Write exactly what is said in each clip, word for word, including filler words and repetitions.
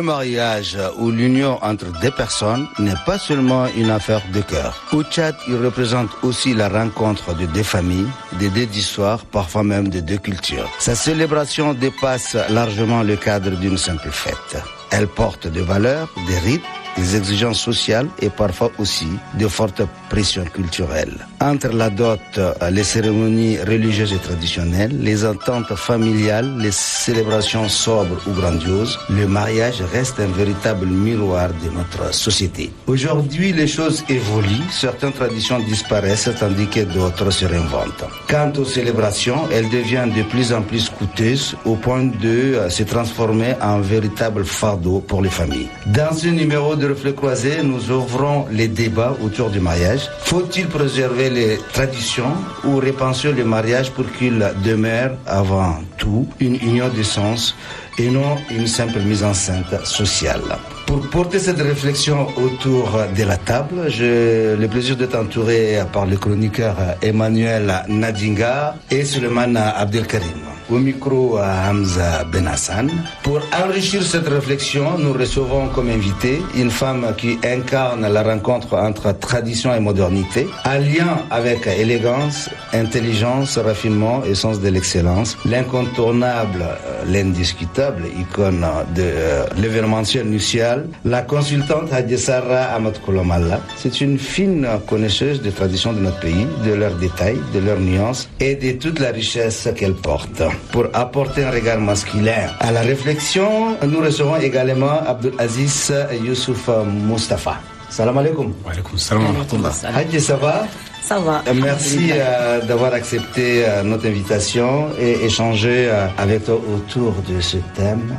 Le mariage ou l'union entre deux personnes n'est pas seulement une affaire de cœur. Au Tchad, il représente aussi la rencontre de deux familles, de deux histoires, parfois même de deux cultures. Sa célébration dépasse largement le cadre d'une simple fête. Elle porte des valeurs, des rites, des exigences sociales et parfois aussi de fortes pressions culturelles. Entre la dot, les cérémonies religieuses et traditionnelles, les ententes familiales, les célébrations sobres ou grandioses, le mariage reste un véritable miroir de notre société. Aujourd'hui, les choses évoluent, certaines traditions disparaissent tandis que d'autres se réinventent. Quant aux célébrations, elles deviennent de plus en plus coûteuses au point de se transformer en véritable fardeau pour les familles. Dans ce numéro de Reflets Croisés, nous ouvrons les débats autour du mariage. Faut-il préserver les traditions ou repenser le mariage pour qu'il demeure avant tout une union de sens et non une simple mise en scène sociale? Pour porter cette réflexion autour de la table, j'ai le plaisir d'être entouré par le chroniqueur Emmanuel Nadinga et Suleiman Abdelkarim. Au micro, Hamza Benassan. Pour enrichir cette réflexion, nous recevons comme invité une femme qui incarne la rencontre entre tradition et modernité, alliant avec élégance, intelligence, raffinement et sens de l'excellence, l'incontournable, l'indiscutable icône de euh, l'événementiel nuptial, la consultante Hadjessara Ahmad Kolomalla. C'est une fine connaisseuse des traditions de notre pays, de leurs détails, de leurs nuances et de toute la richesse qu'elle porte. Pour apporter un regard masculin à la réflexion, nous recevons également Abdul Aziz Youssouf Mustafa. Salam alaikum. Wa alaikum salam wa rahmatullah. Hadji, ça va? Ça va. Merci euh, d'avoir accepté euh, notre invitation et échanger euh, avec toi autour de ce thème.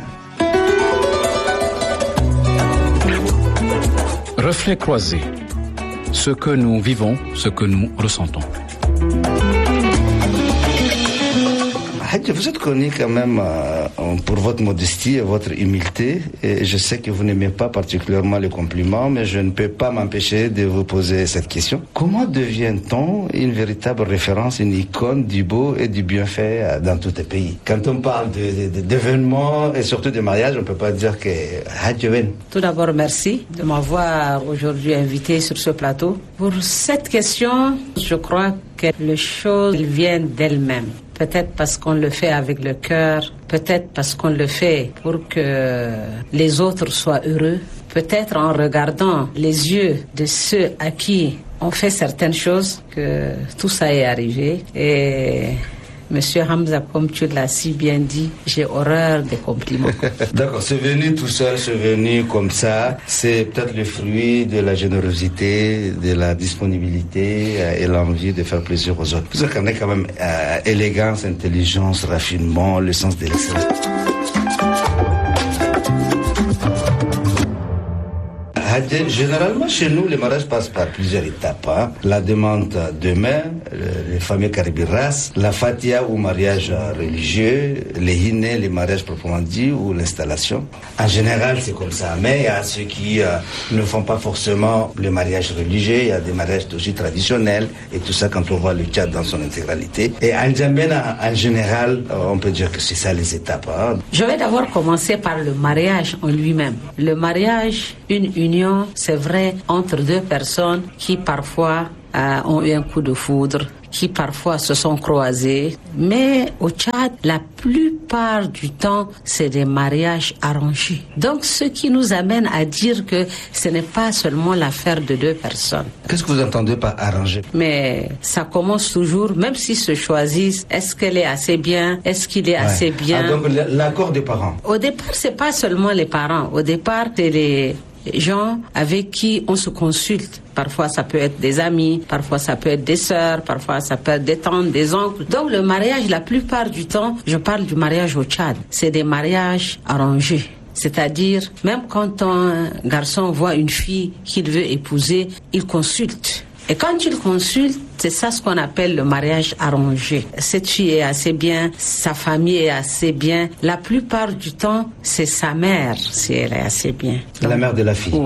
Reflets croisés. Ce que nous vivons, ce que nous ressentons. Vous êtes connu quand même euh, pour votre modestie et votre humilité. Et je sais que vous n'aimez pas particulièrement les compliments, mais je ne peux pas m'empêcher de vous poser cette question. Comment devient-on une véritable référence, une icône du beau et du bienfait dans tous les pays? Quand on parle de, de, d'événements et surtout de mariage, on ne peut pas dire que... Tout d'abord, merci de m'avoir aujourd'hui invité sur ce plateau. Pour cette question, je crois que les choses viennent d'elles-mêmes. Peut-être parce qu'on le fait avec le cœur, peut-être parce qu'on le fait pour que les autres soient heureux, peut-être en regardant les yeux de ceux à qui on fait certaines choses que tout ça est arrivé. Et Monsieur Hamza, comme tu l'as si bien dit, j'ai horreur des compliments. D'accord, c'est venu tout seul, c'est venu comme ça. C'est peut-être le fruit de la générosité, de la disponibilité et l'envie de faire plaisir aux autres. Vous avez quand même euh, élégance, intelligence, raffinement, le sens de l'excellence. Généralement, chez nous, le mariage passe par plusieurs étapes. Hein. La demande de main, les fameux karibiras, la fatia ou mariage religieux, les hiné, les mariages proprement dit, ou l'installation. En général, c'est comme ça. Mais il y a ceux qui euh, ne font pas forcément le mariage religieux. Il y a des mariages aussi traditionnels et tout ça quand on voit le Tchad dans son intégralité. Et en Djambena, en général, on peut dire que c'est ça les étapes. Hein. Je vais d'abord commencer par le mariage en lui-même. Le mariage, une union, c'est vrai, entre deux personnes qui parfois euh, ont eu un coup de foudre, qui parfois se sont croisées. Mais au Tchad, la plupart du temps, c'est des mariages arrangés. Donc, ce qui nous amène à dire que ce n'est pas seulement l'affaire de deux personnes. Qu'est-ce que vous entendez par arrangé? Mais ça commence toujours, même s'ils se choisissent, est-ce qu'elle est assez bien? Est-ce qu'il est ouais. assez bien? Ah, donc l'accord des parents. Au départ, c'est pas seulement les parents. Au départ, c'est les gens avec qui on se consulte. Parfois, ça peut être des amis, parfois, ça peut être des sœurs, parfois, ça peut être des tantes, des oncles. Donc, le mariage, la plupart du temps, je parle du mariage au Tchad, c'est des mariages arrangés. C'est-à-dire, même quand un garçon voit une fille qu'il veut épouser, il consulte. Et quand il consulte, c'est ça ce qu'on appelle le mariage arrangé. Cette fille est assez bien, sa famille est assez bien. La plupart du temps, c'est sa mère, si elle est assez bien. Donc, la mère de la fille. Oui.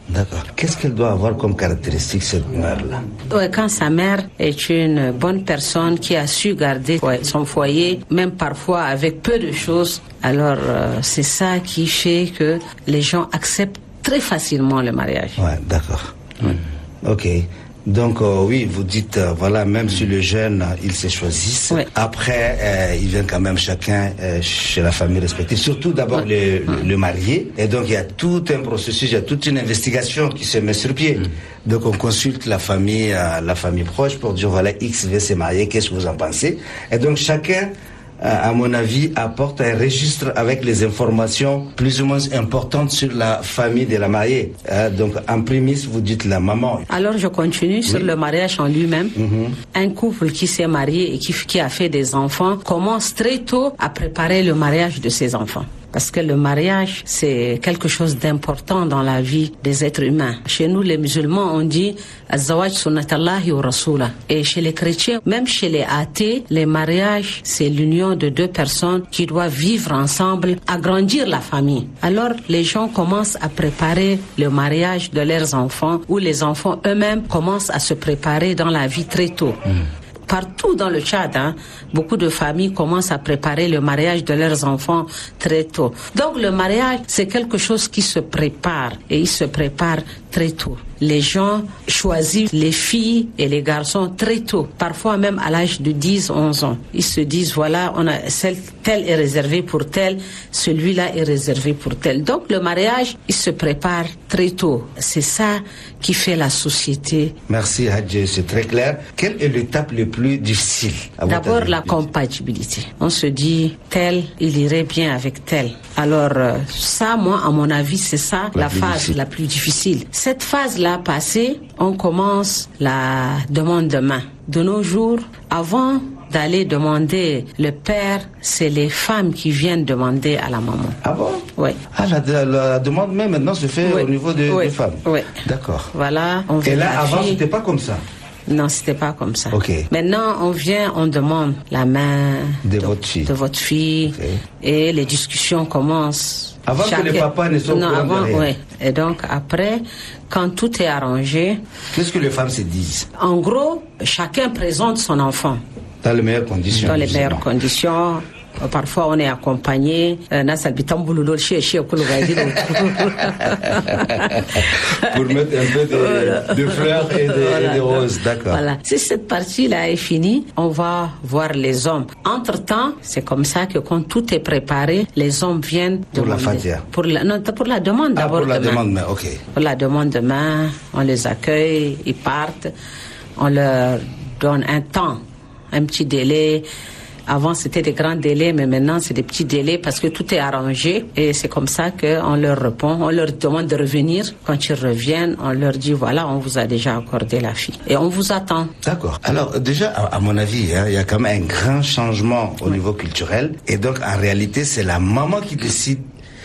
D'accord. Qu'est-ce qu'elle doit avoir comme caractéristique, cette mère-là? Ouais, quand sa mère est une bonne personne qui a su garder ouais, son foyer, même parfois avec peu de choses, alors euh, c'est ça qui fait que les gens acceptent très facilement le mariage. Ouais, d'accord. Ouais. Ok. Donc euh, oui, vous dites, euh, voilà, même si le jeune, euh, ils se choisissent, oui. après, euh, ils viennent quand même chacun euh, chez la famille respective, surtout d'abord oui. le, le, le marié. Et donc, il y a tout un processus, il y a toute une investigation qui se met sur pied. Mm. Donc, on consulte la famille, euh, la famille proche pour dire, voilà, X veut se marier, qu'est-ce que vous en pensez? Et donc, chacun, à mon avis, apporte un registre avec les informations plus ou moins importantes sur la famille de la mariée. Euh, donc, en prémisse, vous dites la maman. Alors, je continue oui. sur le mariage en lui-même. Mm-hmm. Un couple qui s'est marié et qui, qui a fait des enfants commence très tôt à préparer le mariage de ses enfants. Parce que le mariage, c'est quelque chose d'important dans la vie des êtres humains. Chez nous, les musulmans, on dit « Az-zawaj sunnatallahi wa rasula ». Et chez les chrétiens, même chez les athées, les mariages, c'est l'union de deux personnes qui doivent vivre ensemble, agrandir la famille. Alors, les gens commencent à préparer le mariage de leurs enfants, ou les enfants eux-mêmes commencent à se préparer dans la vie très tôt. Mmh. Partout dans le Tchad, hein, beaucoup de familles commencent à préparer le mariage de leurs enfants très tôt. Donc le mariage, c'est quelque chose qui se prépare et il se prépare très tôt. Les gens choisissent les filles et les garçons très tôt, parfois même à l'âge de dix, onze ans. Ils se disent, voilà, on a celle, tel est réservé pour tel, celui-là est réservé pour tel. Donc le mariage, il se prépare très tôt. C'est ça qui fait la société. Merci Hadji, c'est très clair. Quelle est l'étape le plus difficile? D'abord la compatibilité. On se dit, tel, il irait bien avec tel. Alors ça, moi, à mon avis, c'est ça la, la phase difficile. La plus difficile. Cette phase-là passée, on commence la demande de main. De nos jours, avant d'aller demander le père, c'est les femmes qui viennent demander à la maman. Ah bon? Oui. Ah, la, la demande même maintenant se fait oui. au niveau de, oui. des femmes? Oui. D'accord. Voilà. On Et là, avant, fille. C'était pas comme ça? Non, c'était pas comme ça. Okay. Maintenant, on vient, on demande la main de, de votre fille, de votre fille okay. et les discussions commencent. Avant Chaque... que les papas ne soient non, au avant, oui. Et donc, après, quand tout est arrangé... Qu'est-ce que les femmes se disent? En gros, chacun présente son enfant. Dans les meilleures conditions. Dans les meilleures conditions. Parfois, on est accompagné. Pour mettre un peu de, voilà. de fleurs et de, voilà. et de roses, d'accord. Voilà. Si cette partie-là est finie, on va voir les hommes. Entre-temps, c'est comme ça que quand tout est préparé, les hommes viennent pour demander. La fatia. Pour la non, pour la demande ah, d'abord. Pour la de demande, main. mais ok. Pour la demande de main, on les accueille, ils partent, on leur donne un temps, un petit délai. Avant, c'était des grands délais, mais maintenant, c'est des petits délais parce que tout est arrangé. Et c'est comme ça qu'on leur répond. On leur demande de revenir. Quand ils reviennent, on leur dit, voilà, on vous a déjà accordé la fille. Et on vous attend. D'accord. Alors, déjà, à, à mon avis, hein, il y a quand même un grand changement au oui. niveau culturel. Et donc, en réalité, c'est la maman qui décide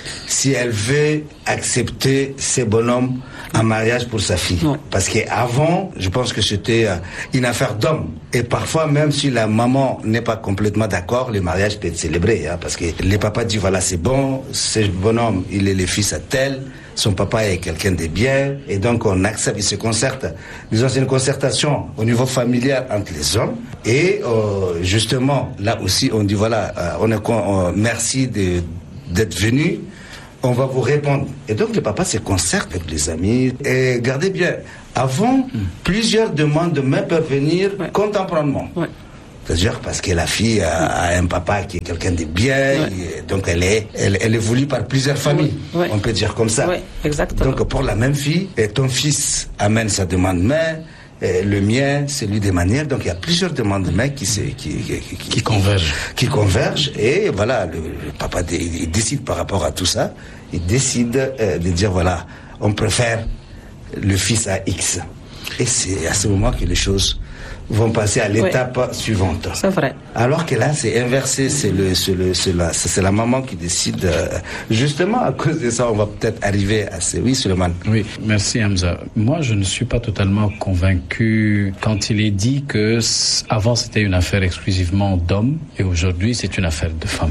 si elle veut accepter ces bonhommes en mariage pour sa fille. Non. Parce qu'avant, je pense que c'était une affaire d'homme. Et parfois, même si la maman n'est pas complètement d'accord, le mariage peut être célébré. Hein, parce que les papas disent, voilà, c'est bon, ce bonhomme, il est le fils à tel, son papa est quelqu'un de bien, et donc on accepte, il se concerte. Disons, c'est une concertation au niveau familial entre les hommes. Et euh, justement, là aussi, on dit, voilà, euh, on est on, merci de, d'être venu. On va vous répondre. Et donc, le papa se concerte avec les amis. Et gardez bien, avant, mm. plusieurs demandes de main peuvent venir ouais. contemporanément. Ouais. C'est-à-dire parce que la fille a, a un papa qui est quelqu'un de bien, ouais. et donc elle est, elle, elle est voulue par plusieurs familles. Ouais. On peut dire comme ça. Ouais, exactement. Donc, pour la même fille, et ton fils amène sa demande de main, et le mien, celui des manières. Donc, il y a plusieurs demandes de main qui, se, qui, qui, qui, qui convergent. Qui convergent. Et voilà, le, le papa dé, il décide par rapport à tout ça. Il décide euh, de dire, voilà, on préfère le fils à X. Et c'est à ce moment que les choses vont passer à l'étape oui. suivante. C'est vrai. Alors que là, c'est inversé, c'est le, c'est le, c'est la, c'est la maman qui décide. Euh, justement, à cause de ça, on va peut-être arriver à ce... Oui, Suleiman. Oui, merci Hamza. Moi, je ne suis pas totalement convaincu quand il est dit que avant, c'était une affaire exclusivement d'hommes et aujourd'hui, c'est une affaire de femmes.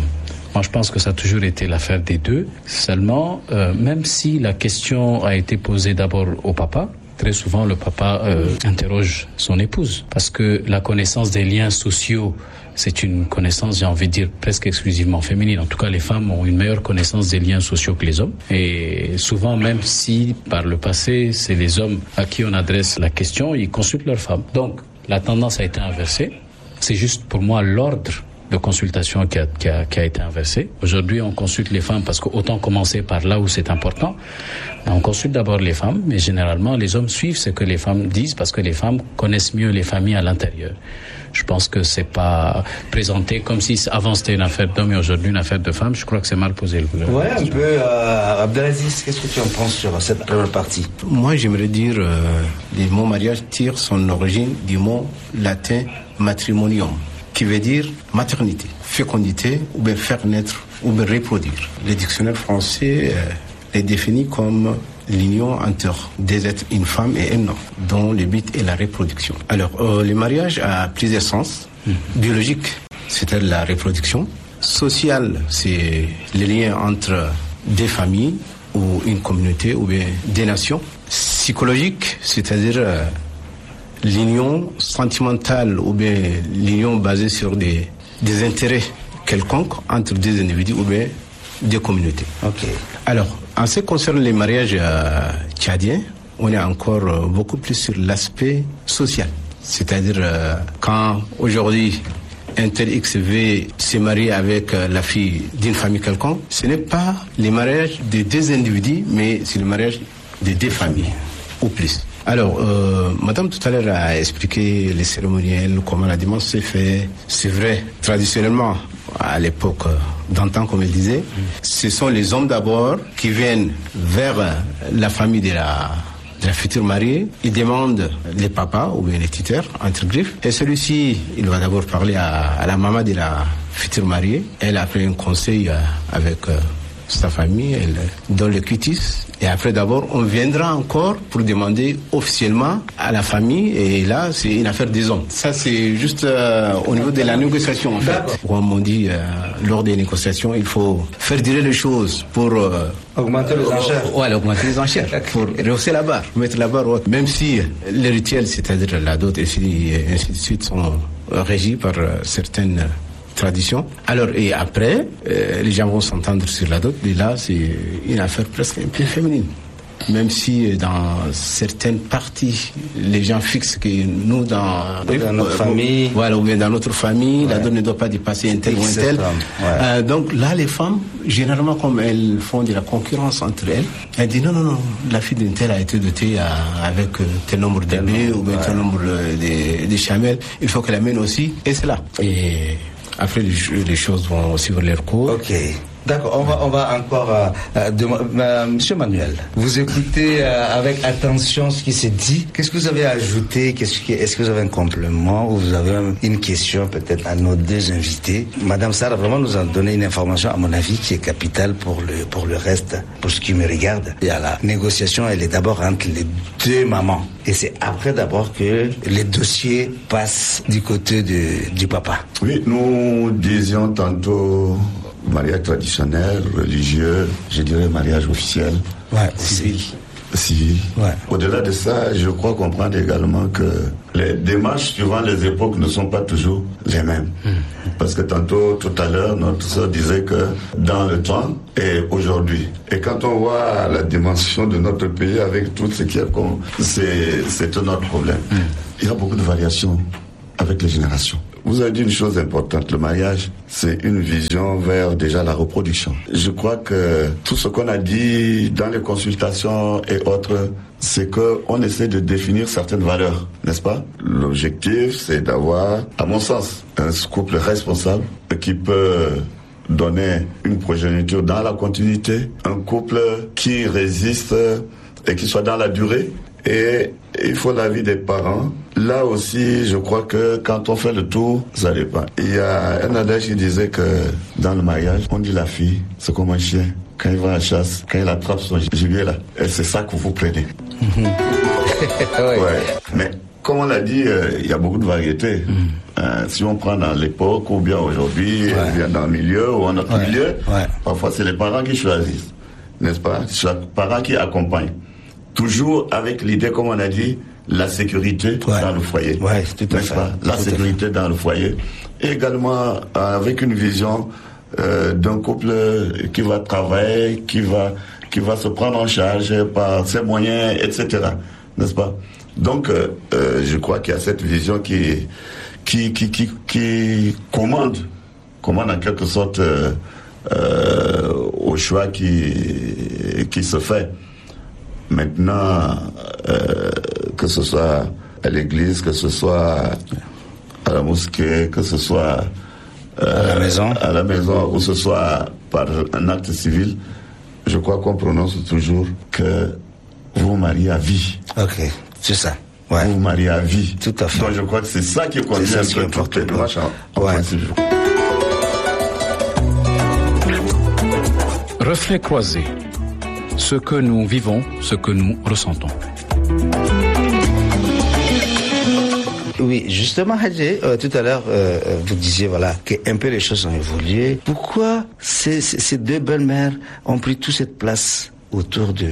Moi, je pense que ça a toujours été l'affaire des deux. Seulement, euh, même si la question a été posée d'abord au papa, très souvent le papa euh, interroge son épouse. Parce que la connaissance des liens sociaux, c'est une connaissance, j'ai envie de dire, presque exclusivement féminine. En tout cas, les femmes ont une meilleure connaissance des liens sociaux que les hommes. Et souvent, même si par le passé, c'est les hommes à qui on adresse la question, ils consultent leurs femmes. Donc, la tendance a été inversée. C'est juste pour moi l'ordre de consultation qui a, qui a, qui a été inversé. Aujourd'hui, on consulte les femmes parce qu'autant commencer par là où c'est important. On consulte d'abord les femmes, mais généralement, les hommes suivent ce que les femmes disent parce que les femmes connaissent mieux les familles à l'intérieur. Je pense que c'est pas présenté comme si avant c'était une affaire d'hommes et aujourd'hui une affaire de femmes. Je crois que c'est mal posé le gouvernement. Ouais, un peu. Euh, Abdelaziz, qu'est-ce que tu en penses sur cette première partie? Moi, j'aimerais dire euh, le mot mariage tire son origine du mot latin matrimonium, qui veut dire maternité, fécondité, ou bien faire naître, ou bien reproduire. Le dictionnaire français euh, les définit comme l'union entre des êtres, une femme et un homme, dont le but est la reproduction. Alors, euh, le mariage a plusieurs sens. Mmh. Biologique, c'est-à-dire la reproduction. Social, c'est le lien entre des familles ou une communauté ou bien des nations. Psychologique, c'est-à-dire euh, l'union sentimentale ou bien l'union basée sur des, des intérêts quelconques entre des individus ou bien des communautés. Ok. Alors, en ce qui concerne les mariages euh, tchadiens, on est encore euh, beaucoup plus sur l'aspect social. C'est-à-dire, euh, quand aujourd'hui, un tel X veut se marier avec euh, la fille d'une famille quelconque, ce n'est pas le mariage de deux individus, mais c'est le mariage de deux familles, ou plus. Alors, euh, madame tout à l'heure a expliqué les cérémoniels, comment la demande s'est faite. C'est vrai, traditionnellement, à l'époque d'antan, comme elle disait, ce sont les hommes d'abord qui viennent vers la famille de la, de la future mariée. Ils demandent les papas ou bien les tuteurs, entre griffes. Et celui-ci, il va d'abord parler à, à la maman de la future mariée. Elle a fait un conseil avec euh, sa famille, elle donne le quitus. Et après, d'abord, on viendra encore pour demander officiellement à la famille. Et là, c'est une affaire des hommes. Ça, c'est juste euh, au niveau de la négociation, en fait. Comme on dit, euh, lors des négociations, il faut faire durer les choses pour... Euh, augmenter les enchères. Ouais, augmenter les enchères. Pour rehausser la barre, mettre la barre haute. Même si les rituels, c'est-à-dire la dot et ainsi de suite, sont régis par euh, certaines... tradition. Alors, et après, euh, les gens vont s'entendre sur la dot, et là, c'est une affaire presque un peu féminine. Même si dans certaines parties, les gens fixent que nous, dans, dans notre euh, famille, voilà, ou bien dans notre famille, ouais. La dot ne doit pas dépasser un tel ou un tel. Ouais. Euh, donc là, les femmes, généralement, comme elles font de la concurrence entre elles, elles disent non, non, non, la fille d'un tel a été dotée à, avec euh, tel nombre de bébés ou bien ouais. tel nombre de, de chamelles, il faut qu'elle amène aussi, et c'est là. Et après, les, les choses vont suivre leur cours. Ok. D'accord, on va, on va encore... Euh, euh, de, euh, Monsieur Manuel, vous écoutez euh, avec attention ce qui s'est dit. Qu'est-ce que vous avez ajouté? Qu'est-ce que, est-ce que vous avez un complément ou vous avez une question peut-être à nos deux invités? Madame Sarr vraiment nous a donné une information, à mon avis, qui est capitale pour le, pour le reste, pour ce qui me regarde. Et à la négociation, elle est d'abord entre les deux mamans. Et c'est après d'abord que les dossiers passent du côté de, du papa. Oui, nous disions tantôt... mariage traditionnel, religieux, je dirais mariage officiel. Ouais, civil. Civil. Ouais. Au-delà de ça, je crois comprendre également que les démarches suivant les époques ne sont pas toujours les mêmes. Mmh. Parce que tantôt, tout à l'heure, notre soeur disait que dans le temps et aujourd'hui. Et quand on voit la dimension de notre pays avec tout ce qu'il y a, c'est, c'est un autre problème. Mmh. Il y a beaucoup de variations avec les générations. Vous avez dit une chose importante, le mariage, c'est une vision vers déjà la reproduction. Je crois que tout ce qu'on a dit dans les consultations et autres, c'est qu'on essaie de définir certaines valeurs, n'est-ce pas? L'objectif, c'est d'avoir, à mon sens, un couple responsable qui peut donner une progéniture dans la continuité, un couple qui résiste et qui soit dans la durée. Et il faut l'avis des parents. Là aussi, je crois que quand on fait le tour, ça dépend. Il y a un adage qui disait que dans le mariage, on dit la fille, c'est comme un chien. Quand il va à la chasse, quand il attrape son gibier là, et c'est ça que vous prenez. ouais. Ouais. Mais comme on l'a dit, euh, il y a beaucoup de variétés. Mm. Euh, si on prend dans l'époque ou bien aujourd'hui, Ouais. ou bien dans le milieu ou en notre Ouais. milieu, Ouais. parfois c'est les parents qui choisissent, n'est-ce pas? C'est les parents qui accompagnent. Toujours avec l'idée, comme on a dit, la sécurité Ouais. dans le foyer. Ouais, tout à N'est-ce fait. pas? La Tout à sécurité dans le foyer. Et également euh, avec une vision euh, d'un couple qui va travailler, qui va, qui va se prendre en charge par ses moyens, et cetera. N'est-ce pas? Donc, euh, euh, je crois qu'il y a cette vision qui, qui, qui, qui, qui commande, commande en quelque sorte euh, euh, au choix qui, qui se fait. Maintenant, euh, que ce soit à l'église, que ce soit à la mosquée, que ce soit euh, À la maison. à la maison, ou ce soit par un acte civil, je crois qu'on prononce toujours que vous mariez à vie. Ok, c'est ça. Ouais. Vous vous mariez à vie. Tout à fait. Donc je crois que c'est ça qui conduit ça un qui peu est toutes les important. démarches en, en Ouais. principe. Reflet croisé. Ce que nous vivons, ce que nous ressentons. Oui, justement, Hadji, euh, tout à l'heure, euh, euh, vous disiez voilà que un peu les choses ont évolué. Pourquoi ces, ces, ces deux belles-mères ont pris toute cette place autour de,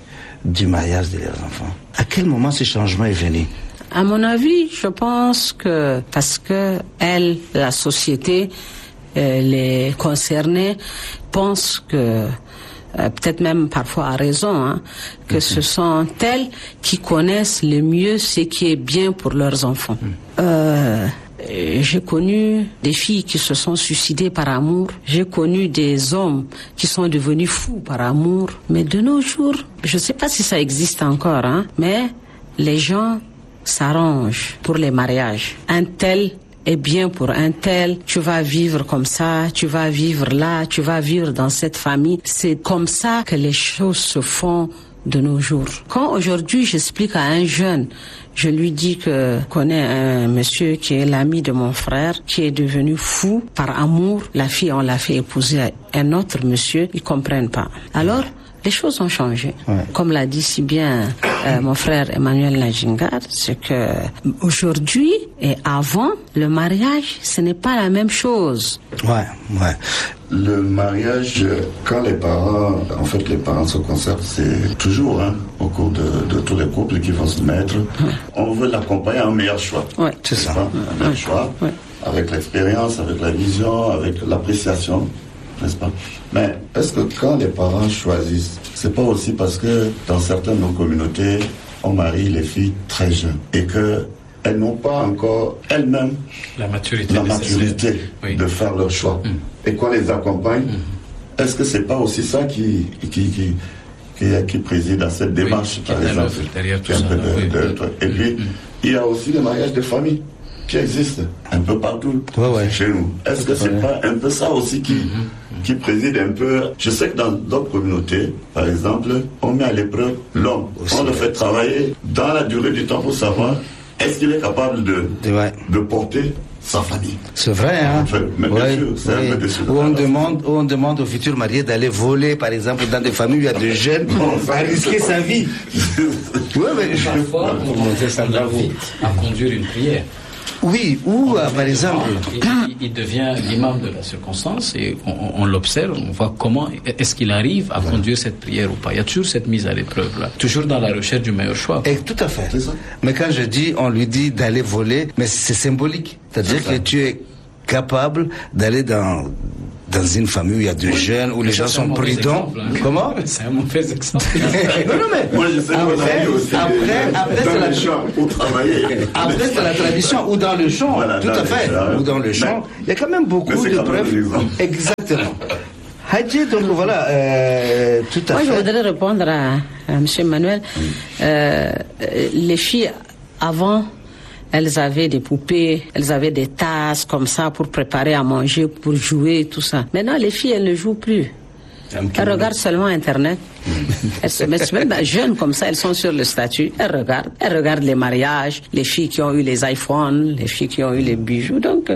du mariage de leurs enfants? À quel moment ce changement est venu? À mon avis, je pense que parce que elle, la société, euh, les concernés pensent que euh, peut-être même parfois à raison, hein, que ce sont elles qui connaissent le mieux ce qui est bien pour leurs enfants. Euh, j'ai connu des filles qui se sont suicidées par amour. J'ai connu des hommes qui sont devenus fous par amour. Mais de nos jours, je ne sais pas si ça existe encore, hein, mais les gens s'arrangent pour les mariages. Un tel est bien pour un tel, tu vas vivre comme ça, tu vas vivre là, tu vas vivre dans cette famille. C'est comme ça que les choses se font de nos jours. Quand aujourd'hui j'explique à un jeune, je lui dis que je connais un monsieur qui est l'ami de mon frère, qui est devenu fou par amour. La fille, on l'a fait épouser à un autre monsieur, ils comprennent pas. Alors, les choses ont changé. Ouais. Comme l'a dit si bien euh, mon frère Emmanuel Najingar, c'est que aujourd'hui et avant, le mariage, ce n'est pas la même chose. Ouais, ouais. Le mariage, quand les parents, en fait, les parents se concertent, c'est toujours, hein, au cours de, de tous les couples qui vont se mettre, on veut l'accompagner à un meilleur choix. Ouais. C'est ça. N'est-ce pas? Un meilleur choix, Ouais. avec l'expérience, avec la vision, avec l'appréciation, n'est-ce pas? Mais est-ce que quand les parents choisissent, c'est pas aussi parce que dans certaines de nos communautés, on marie les filles très jeunes et que elles n'ont pas encore elles-mêmes La maturité. la nécessaire. maturité Oui. de faire leur choix et qu'on les accompagne, est-ce que c'est pas aussi ça qui qui, qui, qui, qui préside à cette démarche, qui est par à exemple, l'œuvre derrière qui est tout un peu ça, de- oui. de- de- Et puis, il y a aussi le mariage de famille qui existe un peu partout Ouais, ouais. chez nous. Est-ce que c'est Ouais. pas un peu ça aussi qui, qui préside un peu? Je sais que dans d'autres communautés, par exemple, on met à l'épreuve l'homme. Aussi, On le ouais. fait travailler dans la durée du temps pour savoir est-ce qu'il est capable de, Ouais. de porter sa famille. C'est vrai, hein? En fait, mais bien sûr, c'est un peu déçu. Où on demande, où on demande aux futurs mariés d'aller voler, par exemple, dans des familles où il y a des jeunes, va risquer sa vie. Ouais, mais je- Parfois, on l'invite à conduire une prière. Oui, ou euh, par exemple, Il, il- il devient l'imam de la circonstance et on, on- on l'observe, on voit comment est-ce qu'il arrive à conduire cette prière ou pas. Il y a toujours cette mise à l'épreuve là, toujours dans la recherche du meilleur choix. et tout à fait. C'est ça. Mais quand je dis, on lui dit d'aller voler, mais c'est symbolique. C'est-à-dire C'est ça. que tu es capable d'aller dans dans une famille où il y a des jeunes, où les gens C'est un sont mauvais prudents. exemple, hein. Comment? C'est un mauvais exemple. Non, non, mais Moi, je sais qu'on a après, mis aussi après, des- après, c'est dans la les champs pour travailler. Après, c'est la tradition, ou dans le chant, Voilà, tout dans à les fait, champs. ou dans le chant. Il y a quand même Mais beaucoup c'est de quand même preuves. un exemple. Exactement. Hadji, donc voilà, euh, tout à Moi, je fait. voudrais répondre à, à M. Emmanuel. Euh, euh, les filles, avant, elles avaient des poupées, elles avaient des tasses comme ça pour préparer à manger, pour jouer, tout ça. Maintenant, les filles, elles ne jouent plus. Elles regardent seulement Internet. Elles se mettent même jeunes comme ça, elles sont sur le statut. Elles regardent. Elles regardent les mariages, les filles qui ont eu les iPhones, les filles qui ont eu les bijoux. Donc,